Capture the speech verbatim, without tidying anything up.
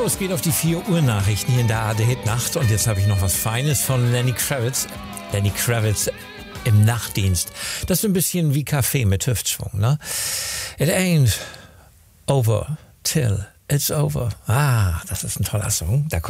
es geht auf die vier Uhr Nachrichten hier in der A R D-Hit-Nacht. Und jetzt habe ich noch was Feines von Lenny Kravitz. Lenny Kravitz im Nachtdienst. Das ist ein bisschen wie Kaffee mit Hüftschwung, ne? It ain't over till it's over. Ah, das ist ein toller Song. Da